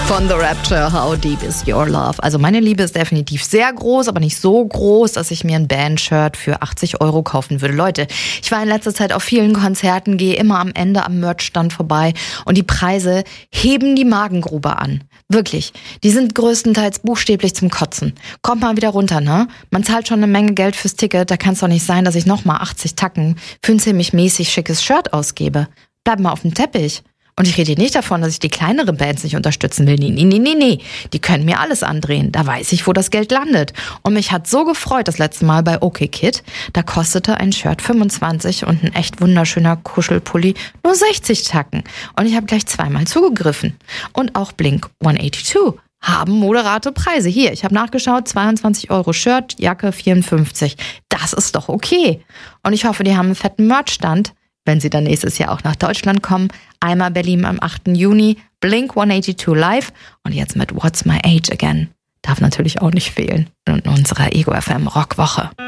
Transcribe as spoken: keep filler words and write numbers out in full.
Von The Rapture, How Deep Is Your Love? Also meine Liebe ist definitiv sehr groß, aber nicht so groß, dass ich mir ein Band-Shirt für achtzig Euro kaufen würde. Leute, ich war in letzter Zeit auf vielen Konzerten, gehe immer am Ende am Merch-Stand vorbei und die Preise heben die Magengrube an. Wirklich, die sind größtenteils buchstäblich zum Kotzen. Kommt mal wieder runter, ne? Man zahlt schon eine Menge Geld fürs Ticket, da kann es doch nicht sein, dass ich nochmal achtzig Tacken für ein ziemlich mäßig schickes Shirt ausgebe. Bleib mal auf dem Teppich. Und ich rede hier nicht davon, dass ich die kleinere Bands nicht unterstützen will. Nee, nee, nee, nee, nee. Die können mir alles andrehen. Da weiß ich, wo das Geld landet. Und mich hat so gefreut das letzte Mal bei OK Kid. Da kostete ein Shirt fünfundzwanzig und ein echt wunderschöner Kuschelpulli nur sechzig Tacken. Und ich habe gleich zweimal zugegriffen. Und auch Blink hundertzweiundachtzig haben moderate Preise. Hier, ich habe nachgeschaut, zweiundzwanzig Euro Shirt, Jacke vierundfünfzig. Das ist doch okay. Und ich hoffe, die haben einen fetten Merchstand, wenn sie dann nächstes Jahr auch nach Deutschland kommen. Einmal Berlin am achten Juni, Blink hundertzweiundachtzig live und jetzt mit What's My Age Again. Darf natürlich auch nicht fehlen in unserer Ego F M Rockwoche.